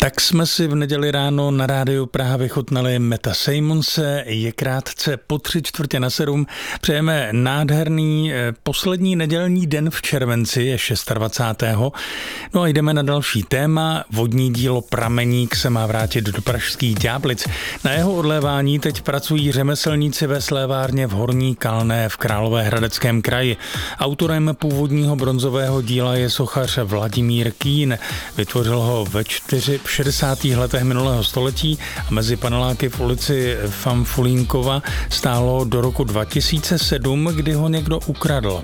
Jak jsme si v neděli ráno na rádiu Praha vychutnali Metta Simonse, je krátce po 6:45. Přejeme nádherný poslední nedělní den v červenci, je 26. No a jdeme na další téma. Vodní dílo Prameník se má vrátit do pražských Ďáblic. Na jeho odlévání teď pracují řemeslníci ve slévárně v Horní Kalné v Královéhradeckém kraji. Autorem původního bronzového díla je sochař Vladimír Kín. Vytvořil ho ve 60. letech minulého století a mezi paneláky v ulici Famfulínkova stálo do roku 2007, kdy ho někdo ukradl.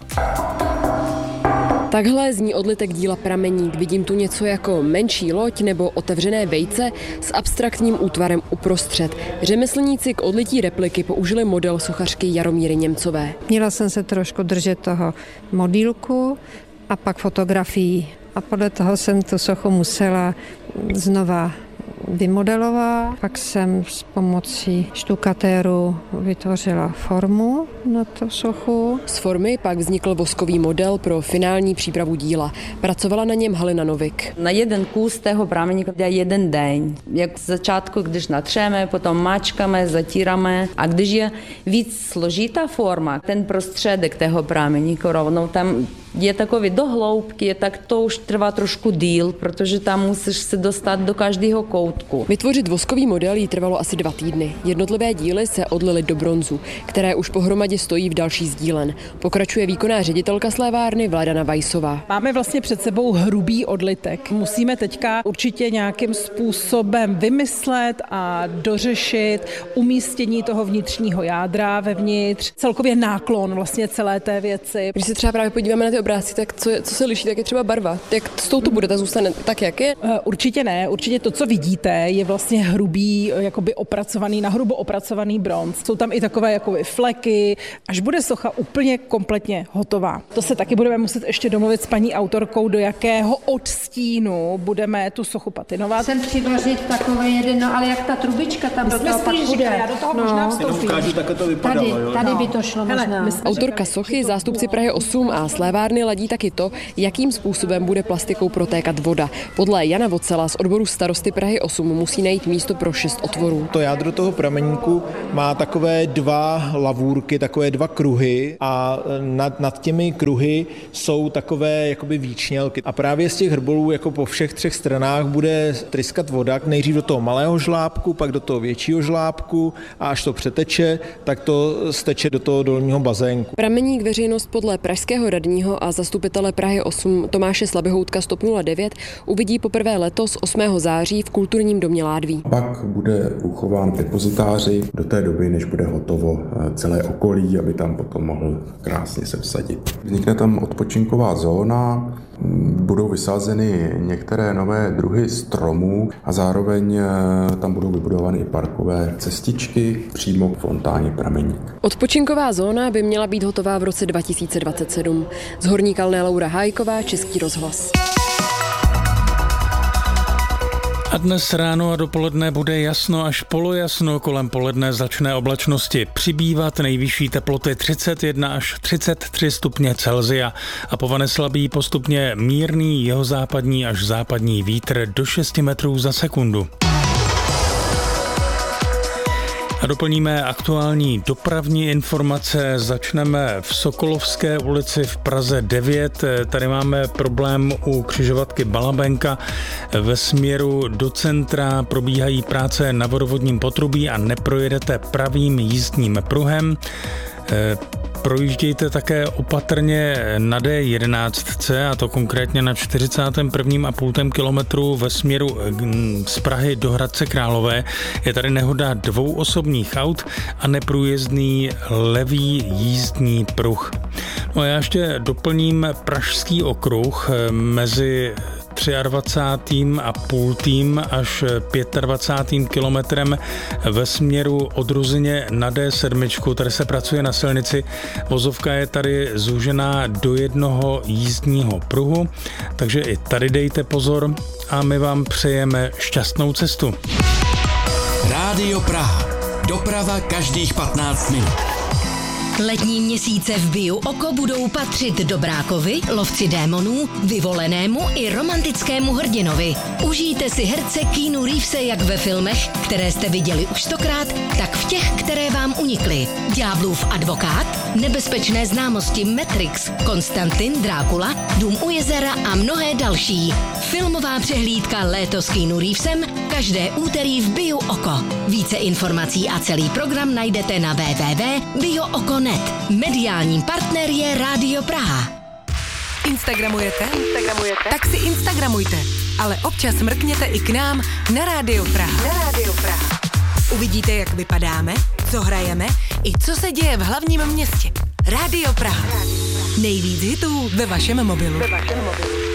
Takhle zní odlitek díla Prameník. Vidím tu něco jako menší loď nebo otevřené vejce s abstraktním útvarem uprostřed. Řemeslníci k odlití repliky použili model sochařky Jaromíry Němcové. Měla jsem se trošku držet toho modílku a pak fotografií. A podle toho jsem tu sochu musela znova vymodelovat. Pak jsem s pomocí štukatéru vytvořila formu na tu sochu. Z formy pak vznikl voskový model pro finální přípravu díla. Pracovala na něm Halina Novik. Na jeden kus toho prameníka jde jeden den. Jak z začátku, když natřeme, potom mačkáme, zatíráme. A když je víc složitá forma, ten prostředek toho prameníku rovnou tam je takový do hloubky, tak to už trvá trošku díl, protože tam musíš se dostat do každého koutku. Vytvořit voskový model jí trvalo asi 2 týdny. Jednotlivé díly se odlily do bronzu, které už pohromadě stojí v další z dílen. Pokračuje výkonná ředitelka slévárny Vladana Vajsová. Máme vlastně před sebou hrubý odlitek. Musíme teďka určitě nějakým způsobem vymyslet a dořešit umístění toho vnitřního jádra vevnitř, celkově náklon vlastně celé té věci. Když se třeba právě podíváme na ty obrázky, tak co se liší, tak je třeba barva. Jak s touto bude, ta zůstane tak, jak je? Určitě ne, určitě to, co vidíte, je vlastně hrubý, jakoby opracovaný, nahrubo opracovaný bronz. Jsou tam i takové jakoby fleky, až bude socha úplně kompletně hotová. To se taky budeme muset ještě domluvit s paní autorkou, do jakého odstínu budeme tu sochu patinovat. Jsem přiložit takový jeden, no ale jak ta trubička tam do toho pak bude. Já do toho možná vstoupím. Tady by to šlo možná. Autorka sochy, zástupci Prahy 8 a slévárny ladí taky to, jakým způsobem bude plastikou protékat voda. Podle Jana Vocela z odboru starosty Prahy 8 musí najít místo pro 6 otvorů. To jádro toho prameníku má takové 2 lavůrky, takové 2 kruhy a nad těmi kruhy jsou takové jakoby výčnělky. A právě z těch hrbolů jako po všech 3 stranách bude tryskat voda, nejdřív do toho malého žlábku, pak do toho většího žlábku a až to přeteče, tak to steče do toho dolního bazénku. Prameník veřejnost podle pražského radního a zastupitele Prahy 8 Tomáše Slabihoutka z TOP 09 uvidí poprvé letos 8. září v Kulturním domě Ládví. Pak bude uchován v depozitáři do té doby, než bude hotovo celé okolí, aby tam potom mohl krásně se vsadit. Vznikne tam odpočinková zóna, budou vysázeny některé nové druhy stromů a zároveň tam budou vybudovány i parkové cestičky přímo k fontáně Prameník. Odpočinková zóna by měla být hotová v roce 2027. Z Horní Kalné Laura Hájková, Český rozhlas. A dnes ráno a dopoledne bude jasno až polojasno, kolem poledne začne oblačnosti přibývat, nejvyšší teploty 31 až 33 stupně Celsia a povane slabý postupně mírný jihozápadní až západní vítr do 6 metrů za sekundu. A doplníme aktuální dopravní informace. Začneme v Sokolovské ulici v Praze 9. Tady máme problém u křižovatky Balabenka. Ve směru do centra probíhají práce na vodovodním potrubí a neprojedete pravým jízdním pruhem. Projíždějte také opatrně na D11, a to konkrétně na 41,5 kilometru ve směru z Prahy do Hradce Králové. Je tady nehoda 2 osobních aut a neprůjezdný levý jízdní pruh. No a já ještě doplním Pražský okruh mezi 23,5 až 25 kilometrem ve směru od Ruzyně na D7. Tady se pracuje na silnici. Vozovka je tady zúžená do 1 jízdního pruhu, takže i tady dejte pozor a my vám přejeme šťastnou cestu. Rádio Praha. Doprava každých 15 minut. Letní měsíce v Biu Oko budou patřit Dobrákovi, Lovci démonů, Vyvolenému i romantickému hrdinovi. Užijte si herce Keanu Reevese jak ve filmech, které jste viděli už 100krát, tak v těch, které vám unikly. Ďáblův advokát, Nebezpečné známosti Matrix, Konstantin, Drákula, Dům u jezera a mnohé další. Filmová přehlídka Léto s Keanu Reevesem každé úterý v Biu Oko. Více informací a celý program najdete na www.biooko.net. Mediálním partner je Rádio Praha. Instagramujete? Tak si instagramujte, ale občas mrkněte i k nám na Rádio Praha. Uvidíte, jak vypadáme, co hrajeme i co se děje v hlavním městě. Rádio Praha. Nejvíc hitů ve vašem mobilu.